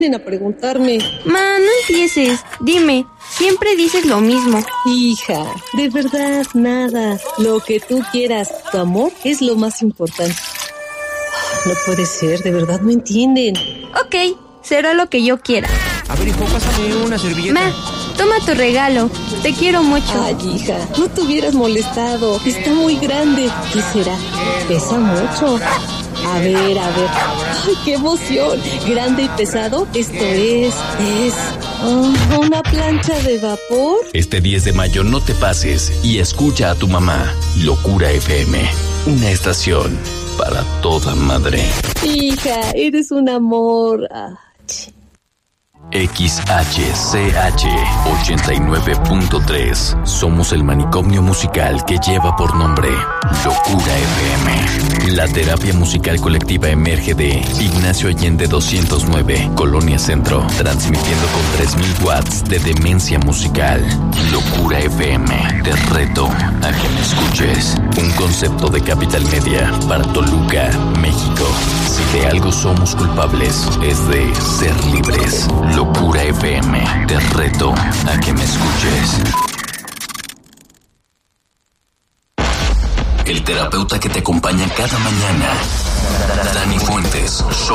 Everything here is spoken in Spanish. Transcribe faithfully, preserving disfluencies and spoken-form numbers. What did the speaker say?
Vienen a preguntarme. Ma, no empieces. Dime, siempre dices lo mismo. Hija, de verdad, nada. Lo que tú quieras. Tu amor es lo más importante. No puede ser, de verdad no entienden. Ok, será lo que yo quiera. A ver, hijo, pásame una servilleta. Ma, toma tu regalo. Te quiero mucho. Ay, hija, no te hubieras molestado. Está muy grande. ¿Qué será? Pesa mucho. A ver, a ver. ¡Ay, qué emoción! Grande y pesado. Esto es... Es... Oh, ¿una plancha de vapor? Este diez de mayo no te pases y escucha a tu mamá. Locura F M. Una estación para toda madre. Hija, eres un amor. Ah, ch- X H C H ochenta y nueve punto tres. Somos el manicomio musical que lleva por nombre Locura F M. La terapia musical colectiva emerge de Ignacio Allende doscientos nueve, Colonia Centro, transmitiendo con tres mil watts de demencia musical. Locura F M, te reto a que me escuches. Un concepto de Capital Media para Toluca, México. Si de algo somos culpables, es de ser libres. Locura F M, te reto a que me escuches. El terapeuta que te acompaña cada mañana, Dani Fuentes.